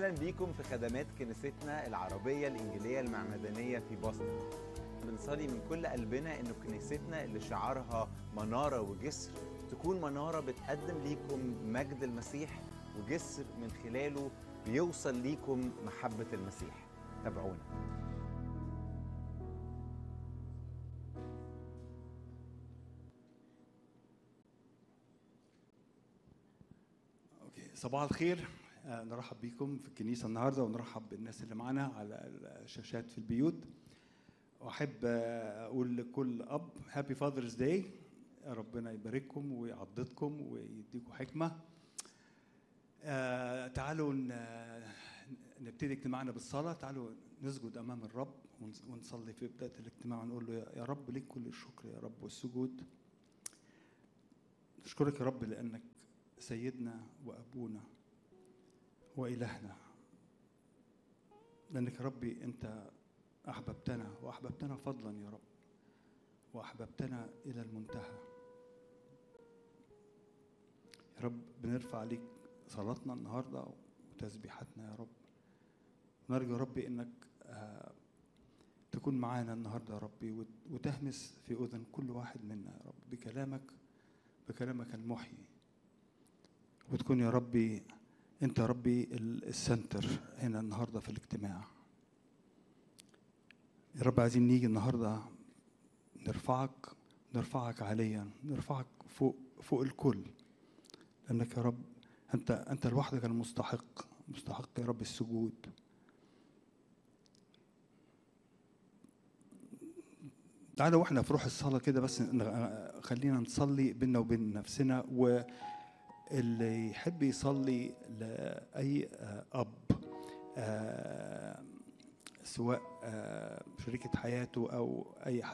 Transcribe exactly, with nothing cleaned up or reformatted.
أهلا بيكم في خدمات كنيستنا العربية الإنجيلية المعمدانية في بوسطن. بنصلي من كل قلبنا إنه كنيستنا اللي شعارها منارة وجسر تكون منارة بتقدم ليكم مجد المسيح، وجسر من خلاله بيوصل ليكم محبة المسيح. تابعونا. صباح الخير. نرحب بكم في الكنيسة النهاردة، ونرحب بالناس اللي معنا على الشاشات في البيوت. وأحب أقول لكل أب هابي فاذرز داي. ربنا يبارككم ويعضدكم ويديكم حكمة. آه تعالوا نبتدي اجتماعنا بالصلاة. تعالوا نسجد أمام الرب ونصلي في بداية الاجتماع ونقول له يا رب ليك كل الشكر يا رب والسجود. نشكرك يا رب لأنك سيدنا وأبونا وإلهنا، لأنك يا ربي أنت أحببتنا وأحببتنا فضلا يا رب، وأحببتنا إلى المنتهى. يا رب بنرفع عليك صلاتنا النهاردة وتسبيحاتنا يا رب. نرجو يا ربي أنك آه تكون معانا النهاردة يا ربي، وتهمس في أذن كل واحد منا يا رب بكلامك بكلامك المحيي، وتكون يا ربي أنت يا ربي السنتر هنا النهاردة في الاجتماع. يا رب عايزين نيجي النهاردة نرفعك نرفعك عاليا، نرفعك فوق فوق الكل، لأنك يا رب أنت أنت لوحدك المستحق مستحق يا رب السجود. تعالوا واحنا في روح الصلاة كده بس خلينا نصلي بينا وبين نفسنا، واللي يحب يصلي لأي أب سواء شريكة حياته أو أي حد